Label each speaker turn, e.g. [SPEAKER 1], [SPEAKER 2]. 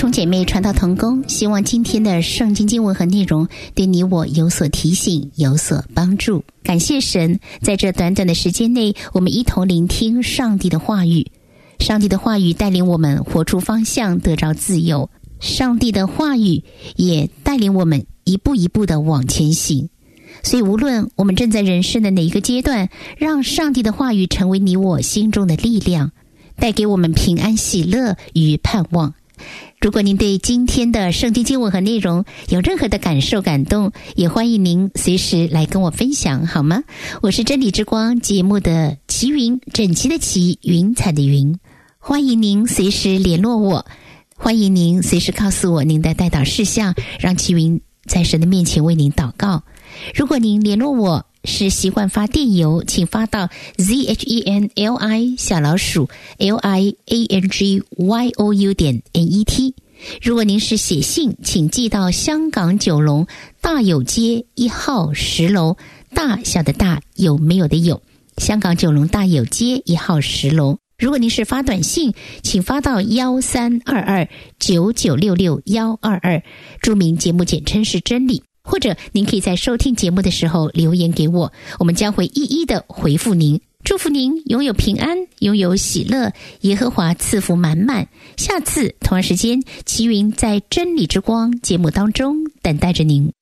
[SPEAKER 1] 兄姐妹传道同工，希望今天的圣经经文和内容对你我有所提醒，有所帮助。感谢神，在这短短的时间内，我们一同聆听上帝的话语。上帝的话语带领我们活出方向，得着自由。上帝的话语也带领我们一步一步的往前行。所以无论我们正在人生的哪一个阶段，让上帝的话语成为你我心中的力量，带给我们平安喜乐与盼望。如果您对今天的圣经经文和内容有任何的感受感动，也欢迎您随时来跟我分享，好吗？我是真理之光节目的齐云，整齐的齐，云彩的云。欢迎您随时联络我，欢迎您随时告诉我您的代祷事项，让齐云在神的面前为您祷告。如果您联络我是习惯发电邮，请发到 zhenli_liangyou.net。 如果您是写信，请寄到香港九龙大有街1号10楼，大小的大，有没有的有，香港九龙大有街1号10楼。如果您是发短信，请发到132299662122，注明节目简称是真理，或者您可以在收听节目的时候留言给我，我们将会一一的回复您。祝福您拥有平安，拥有喜乐，耶和华赐福满满。下次同样时间，齐云在真理之光节目当中等待着您。